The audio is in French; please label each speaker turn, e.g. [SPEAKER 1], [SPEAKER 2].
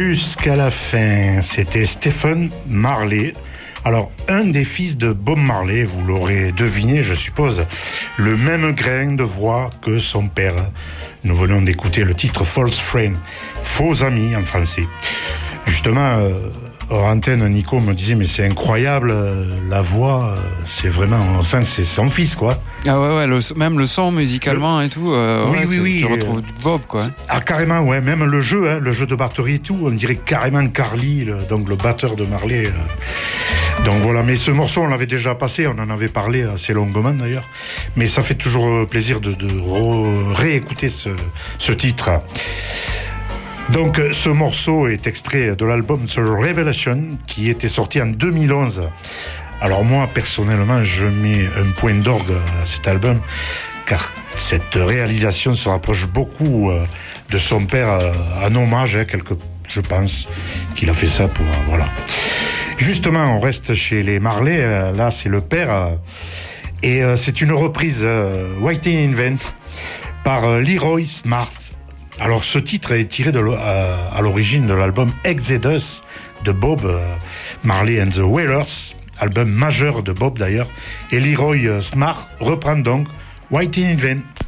[SPEAKER 1] Jusqu'à la fin, c'était Stephen Marley. Alors, un des fils de Bob Marley, vous l'aurez deviné, je suppose, le même grain de voix que son père. Nous venons d'écouter le titre False Friend, Faux Amis en français. Justement, hors antenne, Nico me disait, mais c'est incroyable, la voix, c'est vraiment, on sent que c'est son fils, quoi.
[SPEAKER 2] Ah ouais, même le son musicalement et tout,
[SPEAKER 1] oui,
[SPEAKER 2] tu retrouves Bob, quoi.
[SPEAKER 1] Ah, carrément, ouais, même le jeu de batterie et tout, on dirait carrément Carly, donc le batteur de Marley. Donc voilà, mais ce morceau, on l'avait déjà passé, on en avait parlé assez longuement d'ailleurs, mais ça fait toujours plaisir de réécouter ce titre. Donc ce morceau est extrait de l'album The Revelation qui était sorti en 2011. Alors moi personnellement je mets un point d'orgue à cet album car cette réalisation se rapproche beaucoup de son père, en hommage, je pense qu'il a fait ça pour voilà. Justement on reste chez les Marley, là c'est le père et c'est une reprise Waiting in Vain par Leroy Smart. Alors ce titre est tiré à l'origine de l'album Exodus de Bob Marley and the Wailers, album majeur de Bob d'ailleurs, et Leroy Smart reprend donc Waiting in Vain.